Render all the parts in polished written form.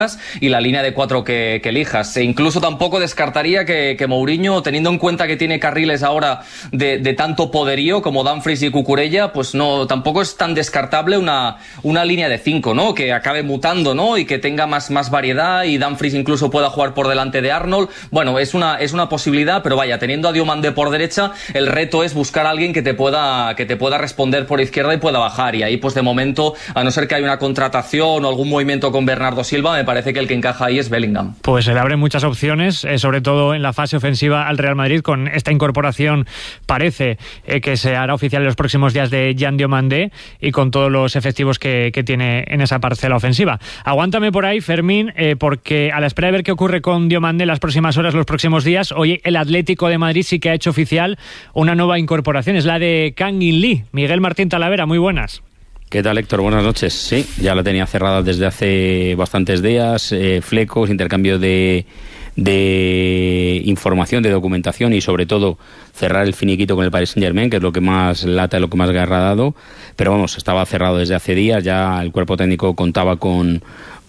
y la línea de 4 que elijas. E incluso tampoco descartaría que Mourinho, teniendo en cuenta que tiene carriles ahora de tanto poderío como Dumfries y Cucurella, pues no, tampoco es tan descartable una línea de 5, ¿no? Que acabe mutando, ¿no? Y que tenga más variedad, y Dumfries incluso pueda jugar por delante de Arnold. Bueno, es una posibilidad, pero vaya, teniendo a Diomandé por derecha, el reto es buscar a alguien que te pueda responder por izquierda y pueda bajar. Y ahí, pues de momento, a no ser que haya una contratación o algún movimiento con Bernardo Silva, me parece que el que encaja ahí es Bellingham. Pues se le abren muchas opciones, sobre todo en la fase ofensiva al Real Madrid. Con esta incorporación parece que se hará oficial en los próximos días de Jan Diomandé, y con todos los efectivos que tiene en esa parcela ofensiva. Aguántame por ahí, Fermín, porque a la espera de ver qué ocurre con Diomandé las próximas horas, los próximos días, hoy el Atlético de Madrid sí que ha hecho oficial una nueva incorporación, es la de Kang In Lee. Miguel Martín Talavera, muy buenas. ¿Qué tal, Héctor? Buenas noches. Sí, ya la tenía cerrada desde hace bastantes días, flecos, intercambio de información, de documentación, y sobre todo cerrar el finiquito con el Paris Saint-Germain, que es lo que más lata, lo que más guerra ha dado. Pero vamos, estaba cerrado desde hace días, ya el cuerpo técnico contaba con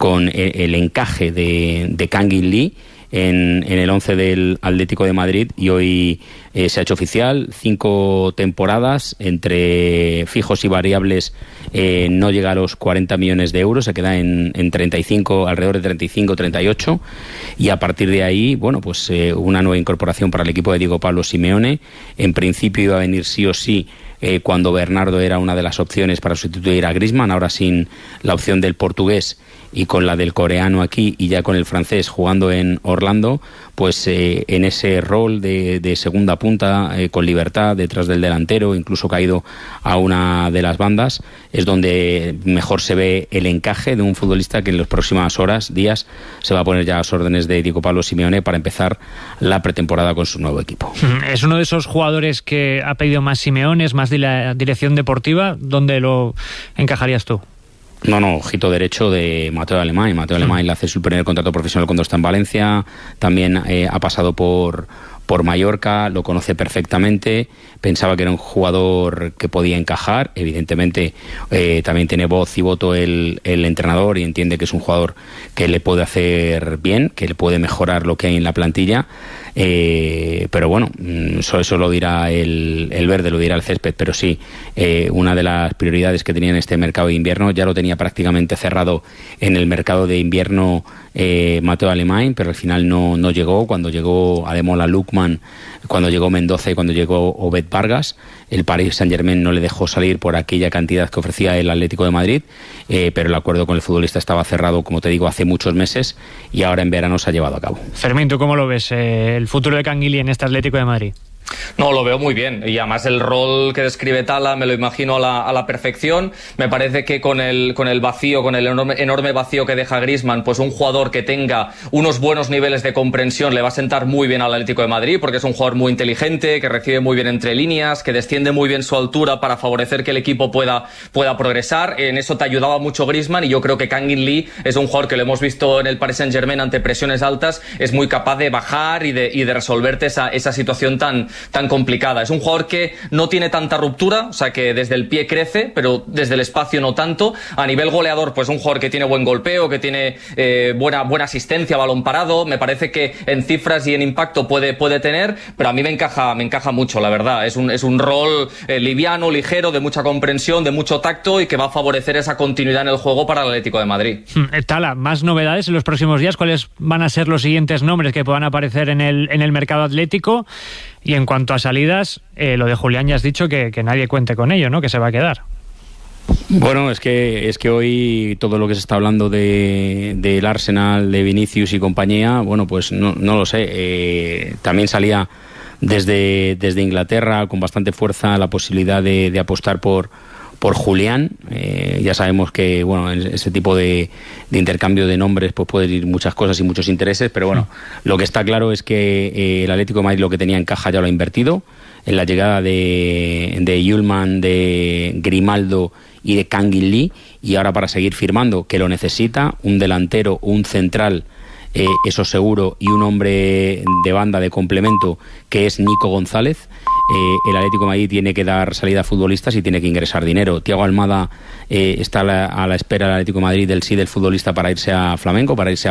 el encaje de Kang In Lee en el 11 del Atlético de Madrid, y hoy se ha hecho oficial. 5 temporadas, entre fijos y variables, no llega a los 40 millones de euros, se queda en 35, alrededor de 35, 38, y a partir de ahí, bueno, pues una nueva incorporación para el equipo de Diego Pablo Simeone. En principio iba a venir sí o sí cuando Bernardo era una de las opciones para sustituir a Griezmann, ahora sin la opción del portugués y con la del coreano aquí, y ya con el francés jugando en Orlando, pues en ese rol de segunda punta, con libertad detrás del delantero, incluso caído a una de las bandas, es donde mejor se ve el encaje de un futbolista que en las próximas horas, días, se va a poner ya a las órdenes de Diego Pablo Simeone para empezar la pretemporada con su nuevo equipo. Es uno de esos jugadores que ha pedido más Simeone, más de la dirección deportiva. ¿Dónde lo encajarías tú? No, ojito derecho de Mateo Alemany. Mateo Alemany le hace su primer contrato profesional cuando está en Valencia. También ha pasado por Mallorca, lo conoce perfectamente. Pensaba que era un jugador que podía encajar. Evidentemente también tiene voz y voto el entrenador, y entiende que es un jugador que le puede hacer bien, que le puede mejorar lo que hay en la plantilla. Pero bueno, eso lo dirá el verde, lo dirá el césped. Pero sí, una de las prioridades que tenía en este mercado de invierno, ya lo tenía prácticamente cerrado en el mercado de invierno Mateo Alemany, pero al final no llegó. Cuando llegó Ademola Lookman, cuando llegó Mendoza y cuando llegó Obed Vargas, el Paris Saint-Germain no le dejó salir por aquella cantidad que ofrecía el Atlético de Madrid, pero el acuerdo con el futbolista estaba cerrado, como te digo, hace muchos meses, y ahora en verano se ha llevado a cabo. Fermín, ¿tú cómo lo ves, el futuro de Kang In Lee en este Atlético de Madrid? No, lo veo muy bien, y además el rol que describe Tala me lo imagino a la perfección. Me parece que con el vacío, con el enorme vacío que deja Griezmann, pues un jugador que tenga unos buenos niveles de comprensión le va a sentar muy bien al Atlético de Madrid, porque es un jugador muy inteligente, que recibe muy bien entre líneas, que desciende muy bien su altura para favorecer que el equipo pueda progresar. En eso te ayudaba mucho Griezmann, y yo creo que Kang In Lee es un jugador que lo hemos visto en el Paris Saint-Germain ante presiones altas, es muy capaz de bajar y de resolverte esa situación tan complicada. Es un jugador que no tiene tanta ruptura, o sea que desde el pie crece, pero desde el espacio no tanto. A nivel goleador, pues un jugador que tiene buen golpeo, que tiene buena asistencia, balón parado. Me parece que en cifras y en impacto puede tener, pero a mí me encaja mucho, la verdad. Es un rol liviano, ligero, de mucha comprensión, de mucho tacto, y que va a favorecer esa continuidad en el juego para el Atlético de Madrid. Tala, más novedades en los próximos días. ¿Cuáles van a ser los siguientes nombres que puedan aparecer en el mercado atlético? Y en cuanto a salidas, lo de Julián ya has dicho que nadie cuente con ello, ¿no? Que se va a quedar. Bueno, es que hoy todo lo que se está hablando del Arsenal, de Vinicius y compañía, bueno, pues no lo sé. También salía desde Inglaterra con bastante fuerza la posibilidad de apostar por Julián. Ya sabemos que bueno, en ese tipo de intercambio de nombres pues pueden ir muchas cosas y muchos intereses, pero bueno, lo que está claro es que el Atlético de Madrid lo que tenía en caja ya lo ha invertido en la llegada de Yulman, de Grimaldo y de Kang In Lee, y ahora para seguir firmando, que lo necesita, un delantero, un central, eso seguro, y un hombre de banda de complemento que es Nico González. el Atlético de Madrid tiene que dar salida a futbolistas y tiene que ingresar dinero. Thiago Almada está a la espera del Atlético de Madrid del sí del futbolista para irse a Flamengo, para irse